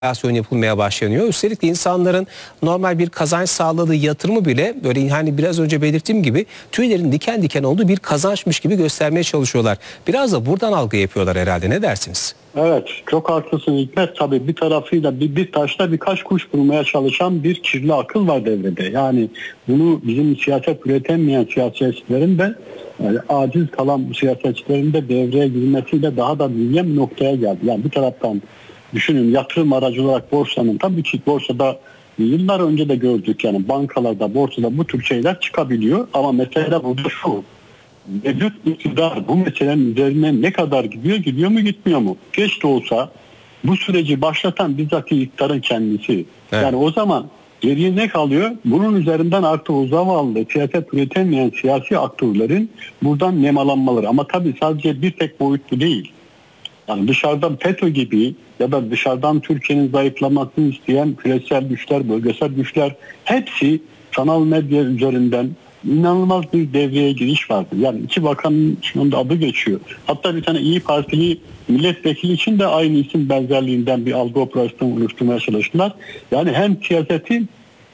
manipülasyon yapılmaya başlanıyor. Üstelik de insanların normal bir kazanç sağladığı yatırımı bile böyle hani biraz önce belirttiğim gibi tüylerin diken diken olduğu bir kazançmış gibi göstermeye çalışıyorlar. Biraz da buradan algı yapıyorlar herhalde. Ne dersiniz? Evet, çok haklısın Hikmet. Tabii bir tarafıyla bir taşla birkaç kuş vurmaya çalışan bir kirli akıl var devrede. Yani bunu bizim siyaset üretemeyen siyasetçilerin de aciz kalan bu siyasetçilerin de devreye girmesiyle daha da büyüyen bir noktaya geldi. Yani bir taraftan düşünün, yatırım aracı olarak borsanın, tabii ki borsada yıllar önce de gördük, yani bankalarda, borsada bu tür şeyler çıkabiliyor. Ama mesele burada şu: mevcut iktidar bu meselenin üzerine ne kadar gidiyor mu gitmiyor mu? Geç de olsa bu süreci başlatan bizzat iktidarın kendisi. Evet. Yani o zaman geriye ne kalıyor? Bunun üzerinden artık o zavallı siyaset üretemeyen siyasi aktörlerin buradan nemalanmaları. Ama tabii sadece bir tek boyutlu değil. Yani dışarıdan FETÖ gibi ya da dışarıdan Türkiye'nin zayıflamasını isteyen küresel güçler, bölgesel güçler, hepsi sanal medya üzerinden inanılmaz bir devreye giriş vardı. Yani iki bakanın şimdi adı geçiyor. Hatta bir tane İYİ Partili milletvekili için de aynı isim benzerliğinden bir algı operasyonu oluşturmaya çalıştılar. Yani hem siyaseti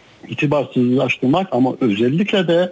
itibarsızlaştırmak ama özellikle de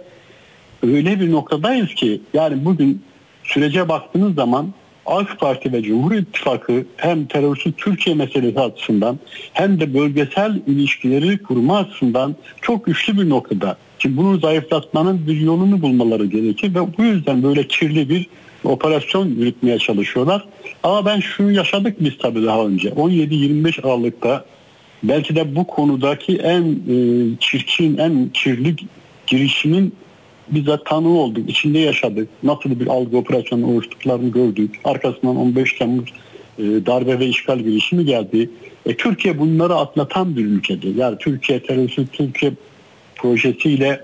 öyle bir noktadayız ki, yani bugün sürece baktığınız zaman AK Parti ve Cumhur İttifakı hem terörsüz Türkiye meselesi açısından hem de bölgesel ilişkileri kurma açısından çok güçlü bir noktada. Şimdi bunu zayıflatmanın bir yolunu bulmaları gerekir ve bu yüzden böyle kirli bir operasyon yürütmeye çalışıyorlar. Ama ben şunu yaşadık biz tabii daha önce. 17-25 Aralık'ta belki de bu konudaki en çirkin, en kirli girişimin bizzat tanığı olduk, içinde yaşadık. Nasıl bir algı operasyonu oluştuklarını gördük. Arkasından 15 Temmuz darbe ve işgal girişimi geldi. Türkiye bunları atlatan bir ülkedir. Yani Türkiye terörsüz Türkiye projesiyle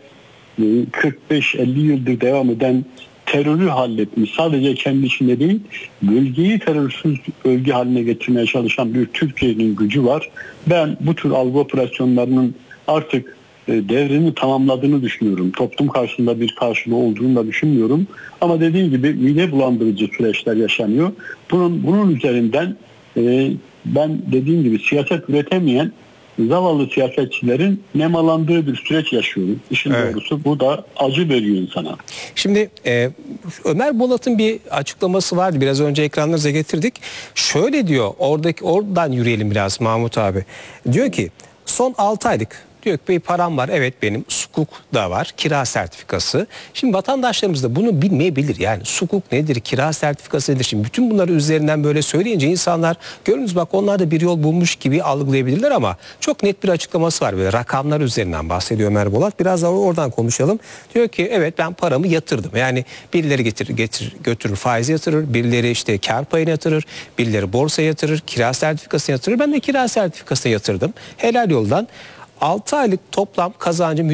45-50 yıldır devam eden terörü halletmiş. Sadece kendi içinde değil, bölgeyi terörsüz bölge haline getirmeye çalışan bir Türkiye'nin gücü var. Ben bu tür algı operasyonlarının artık devrini tamamladığını düşünüyorum. Toplum karşısında bir karşılığı olduğunu da düşünmüyorum. Ama dediğim gibi mide bulandırıcı süreçler yaşanıyor. Bunun üzerinden ben dediğim gibi siyaset üretemeyen zavallı siyasetçilerin nemalandığı bir süreç yaşıyoruz. İşin doğrusu bu da acı veriyor insana. Şimdi Ömer Bolat'ın bir açıklaması vardı. Biraz önce ekranlarınıza getirdik. Şöyle diyor, oradan yürüyelim biraz Mahmut abi. Diyor ki son 6 aylık diyor ki param var, evet benim, sukuk da var, kira sertifikası. Şimdi vatandaşlarımız da bunu bilmeyebilir. Yani sukuk nedir, kira sertifikası nedir? Şimdi bütün bunları üzerinden böyle söyleyince insanlar görünüz bak onlar da bir yol bulmuş gibi algılayabilirler ama çok net bir açıklaması var. Böyle rakamlar üzerinden bahsediyor Ömer Bolat. Biraz daha oradan konuşalım. Diyor ki evet ben paramı yatırdım. Yani birileri götürür faize yatırır, birileri işte kar payına yatırır, birileri borsaya yatırır, kira sertifikasına yatırır. Ben de kira sertifikasına yatırdım. Helal yoldan. 6 aylık toplam kazancım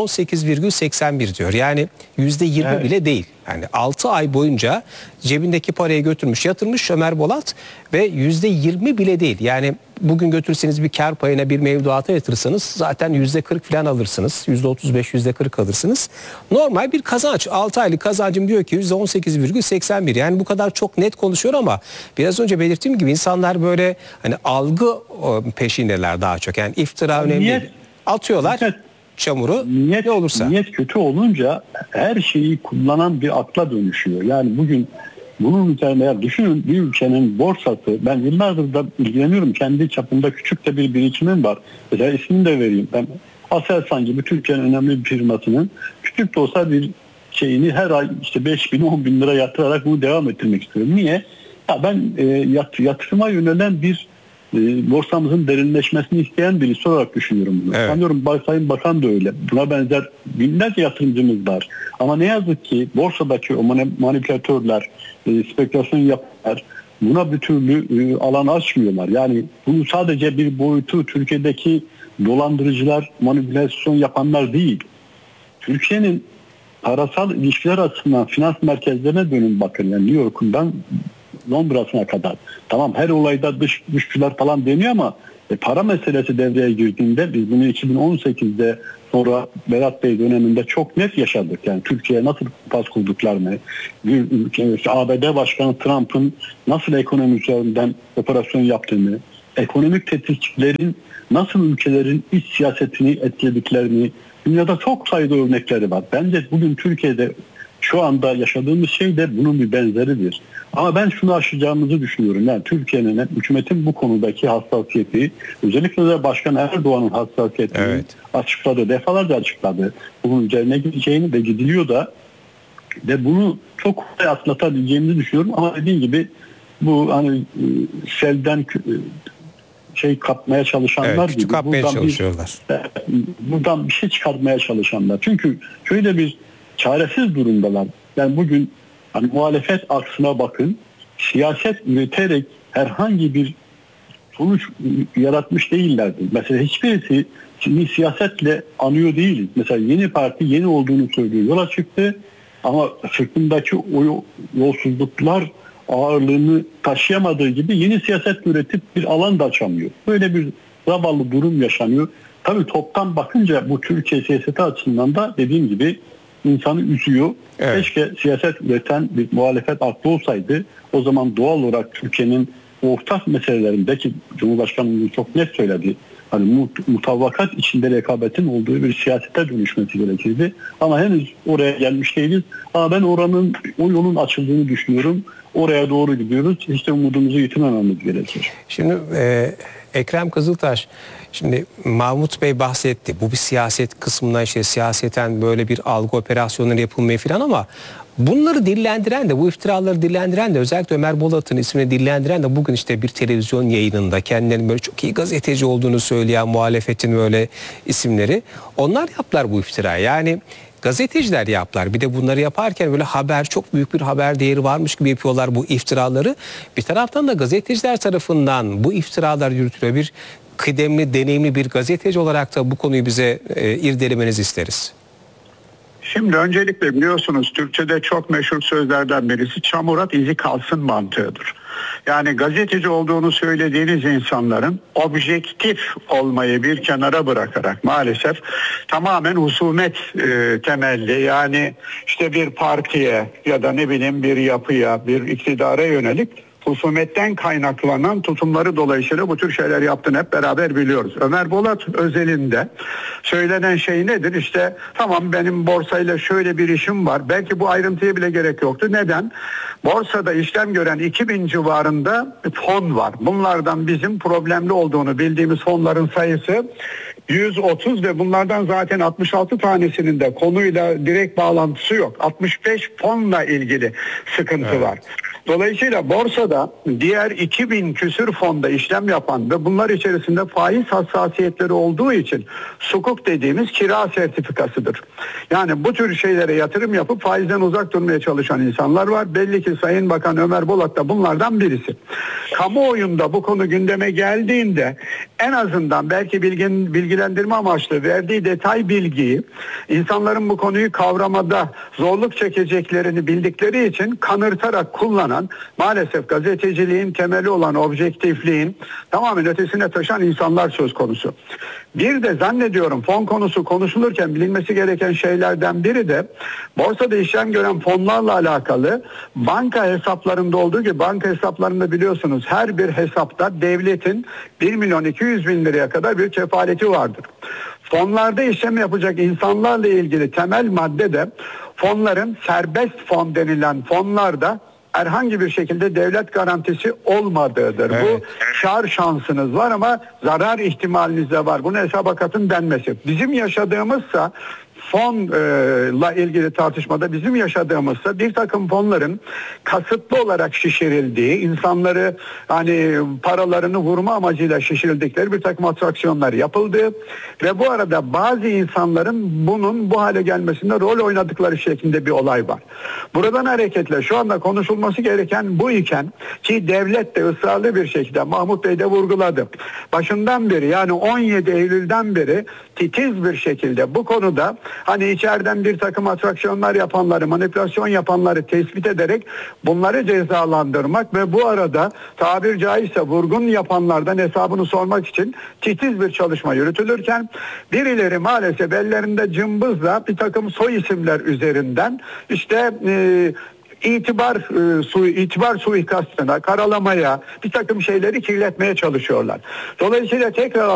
%18,81 diyor. Yani %20 bile değil. Yani 6 ay boyunca cebindeki parayı götürmüş, yatırmış Ömer Bolat ve %20 bile değil. Yani bugün götürseniz bir kar payına, bir mevduata yatırırsanız zaten %40 falan alırsınız. %35, %40 alırsınız. Normal bir kazanç. 6 aylık kazancım diyor ki %18,81. Yani bu kadar çok net konuşuyor ama biraz önce belirttiğim gibi insanlar böyle hani algı peşindeler daha çok. Yani iftira önemli değil. Atıyorlar çamuru, ne olursa. Niyet kötü olunca her şeyi kullanan bir akla dönüşüyor. Yani bugün bunun üzerine düşünün, bir ülkenin borsası, ben yıllardır da ilgileniyorum, kendi çapında küçük de bir birikimim var. Mesela ismini de vereyim. Ben Aselsan gibi Türkiye'nin önemli bir firmasının küçük de olsa bir şeyini her ay işte 5.000-10.000 lira yatırarak bunu devam ettirmek istiyorum. Niye? Ya ben yatırıma yönelen bir borsamızın derinleşmesini isteyen birisi olarak düşünüyorum bunu. Evet. Sanıyorum Sayın Bakan da öyle. Buna benzer binlerce yatırımcımız var. Ama ne yazık ki borsadaki o manipülatörler, spekülasyon yapanlar buna bir türlü alan açmıyorlar. Yani bunu sadece bir boyutu Türkiye'deki dolandırıcılar, manipülasyon yapanlar değil. Türkiye'nin parasal ilişkiler açısından finans merkezlerine dönün bakın. Yani New York'undan Londra'sına kadar. Tamam, her olayda dış güçler falan deniyor ama para meselesi devreye girdiğinde biz bunu 2018'de sonra Berat Bey döneminde çok net yaşadık. Yani Türkiye'ye nasıl pas kurduklarını, ABD Başkanı Trump'ın nasıl ekonomi üzerinden operasyon yaptığını, ekonomik tetikçilerin nasıl ülkelerin iç siyasetini etkilediklerini, dünyada çok sayıda örnekleri var. Bence bugün Türkiye'de şu anda yaşadığımız şey de bunun bir benzeridir. Ama ben şunu aşacağımızı düşünüyorum. Yani Türkiye'nin, hükümetin bu konudaki hassasiyeti, özellikle de Başkan Erdoğan'ın hassasiyetini açıkladı, defalarca açıkladı. Bunun üzerine gideceğini ve gidiliyor da ve bunu çok kolay atlatabileceğimizi düşünüyorum. Ama dediğim gibi bu hani selden kapmaya çalışanlar küçük gibi kapmaya çalışıyorlar. Buradan bir şey çıkartmaya çalışanlar. Çünkü şöyle bir çaresiz durumdalar. Yani bugün hani muhalefet aksına bakın, siyaset üreterek herhangi bir sonuç yaratmış değillerdi. Mesela hiçbirisi şimdi siyasetle anıyor değiliz. Mesela Yeni Parti yeni olduğunu söylüyor, yola çıktı ama sırtındaki o yolsuzluklar ağırlığını taşıyamadığı gibi yeni siyaset üretip bir alan da açamıyor. Böyle bir zavallı durum yaşanıyor. Tabii toptan bakınca bu Türkiye siyaseti açısından da dediğim gibi insanı üzüyor. Evet. Keşke siyaset üreten bir muhalefet aklı olsaydı. O zaman doğal olarak Türkiye'nin ortak meselelerindeki Cumhurbaşkanımız çok net söyledi. Hani mutavvakat içinde rekabetin olduğu bir siyasete dönüşmesi gerekirdi. Ama henüz oraya gelmiş değiliz. Ama ben o yolun açıldığını düşünüyorum. Oraya doğru gidiyoruz. İşte umudumuzu yitirmememiz gerekir. Şimdi Ekrem Kızıltaş, şimdi Mahmut Bey bahsetti. Bu bir siyaset kısmına, işte siyaseten böyle bir algı operasyonları yapılmaya falan, ama bunları dillendiren de, bu iftiraları dillendiren de, özellikle Ömer Bolat'ın ismini dillendiren de bugün işte bir televizyon yayınında kendilerinin böyle çok iyi gazeteci olduğunu söyleyen muhalefetin böyle isimleri, onlar yaptılar bu iftirayı. Yani gazeteciler yaptılar. Bir de bunları yaparken böyle haber, çok büyük bir haber değeri varmış gibi yapıyorlar bu iftiraları. Bir taraftan da gazeteciler tarafından bu iftiralar yürütülüyor. Bir kıdemli, deneyimli bir gazeteci olarak da bu konuyu bize irdelemenizi isteriz. Şimdi öncelikle biliyorsunuz Türkçe'de çok meşhur sözlerden birisi çamur at izi kalsın mantığıdır. Yani gazeteci olduğunu söylediğiniz insanların objektif olmayı bir kenara bırakarak maalesef tamamen husumet temelli, yani işte bir partiye ya da ne bileyim bir yapıya, bir iktidara yönelik husumetten kaynaklanan tutumları dolayısıyla bu tür şeyler yaptığını hep beraber biliyoruz. Ömer Bolat özelinde söylenen şey nedir? İşte tamam, benim borsayla şöyle bir işim var. Belki bu ayrıntıya bile gerek yoktu. Neden? Borsada işlem gören 2000 civarında fon var. Bunlardan bizim problemli olduğunu bildiğimiz fonların sayısı 130 ve bunlardan zaten 66 tanesinin de konuyla direkt bağlantısı yok. 65 fonla ilgili sıkıntı var. Dolayısıyla borsada diğer 2000 küsür fonda işlem yapan ve bunlar içerisinde faiz hassasiyetleri olduğu için sukuk dediğimiz kira sertifikasıdır. Yani bu tür şeylere yatırım yapıp faizden uzak durmaya çalışan insanlar var. Belli ki Sayın Bakan Ömer Bolat da bunlardan birisi. Kamuoyunda bu konu gündeme geldiğinde en azından belki bilgilendirme amaçlı verdiği detay bilgiyi insanların bu konuyu kavramada zorluk çekeceklerini bildikleri için kanırtarak kullanan, maalesef gazeteciliğin temeli olan objektifliğin tamamen ötesine taşan insanlar söz konusu. Bir de zannediyorum fon konusu konuşulurken bilinmesi gereken şeylerden biri de borsada işlem gören fonlarla alakalı banka hesaplarında olduğu gibi, banka hesaplarında biliyorsunuz her bir hesapta devletin 1.200.000 liraya kadar bir kefaleti vardır. Fonlarda işlem yapacak insanlarla ilgili temel madde de fonların serbest fon denilen fonlarda herhangi bir şekilde devlet garantisi olmadığıdır. Evet. Bu kar şansınız var ama zarar ihtimaliniz de var. Bunu hesaba katın denmesi. Bizim yaşadığımızsa fonla ilgili tartışmada bizim yaşadığımızda bir takım fonların kasıtlı olarak şişirildiği, insanları hani paralarını vurma amacıyla şişirildikleri bir takım atraksiyonlar yapıldığı ve bu arada bazı insanların bunun bu hale gelmesinde rol oynadıkları şeklinde bir olay var. Buradan hareketle şu anda konuşulması gereken bu iken, ki devlet de ısrarlı bir şekilde, Mahmut Bey de vurguladı, başından beri, yani 17 Eylül'den beri titiz bir şekilde bu konuda hani içeriden bir takım atraksiyonlar yapanları, manipülasyon yapanları tespit ederek bunları cezalandırmak ve bu arada tabir caizse vurgun yapanlardan hesabını sormak için titiz bir çalışma yürütülürken, birileri maalesef ellerinde cımbızla bir takım soy isimler üzerinden işte itibar suikastına, karalamaya, bir takım şeyleri kirletmeye çalışıyorlar. Dolayısıyla tekrar